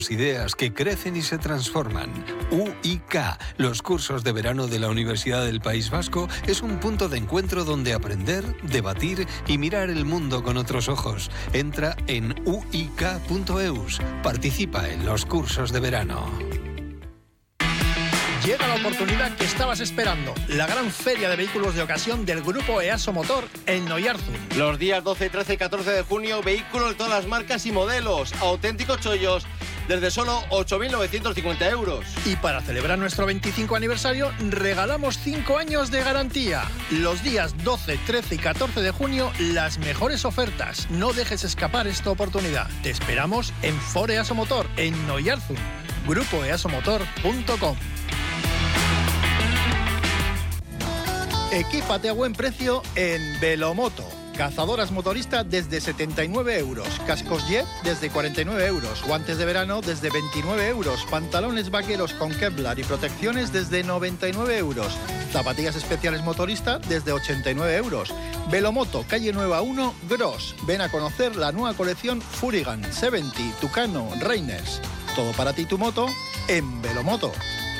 Ideas que crecen y se transforman. UIK, los cursos de verano de la Universidad del País Vasco, es un punto de encuentro donde aprender, debatir y mirar el mundo con otros ojos. Entra en uik.eus. Participa en los cursos de verano. Llega la oportunidad que estabas esperando, la gran feria de vehículos de ocasión del grupo EASO Motor en Noyarzun. Los días 12, 13 y 14 de junio, vehículos de todas las marcas y modelos, auténticos chollos, desde solo 8.950 euros. Y para celebrar nuestro 25 aniversario, regalamos 5 años de garantía. Los días 12, 13 y 14 de junio, las mejores ofertas. No dejes escapar esta oportunidad. Te esperamos en Ford EASO Motor, en Noyarzun. grupoeasomotor.com. Equípate a buen precio en Velomoto. Cazadoras motoristas desde 79 euros, cascos Jet desde 49 euros, guantes de verano desde 29 euros, pantalones vaqueros con Kevlar y protecciones desde 99 euros, zapatillas especiales motoristas desde 89 euros. Velomoto, calle Nueva 1, Gros. Ven a conocer la nueva colección Furigan, 70, Tucano, Reiners. Todo para ti y tu moto en Velomoto.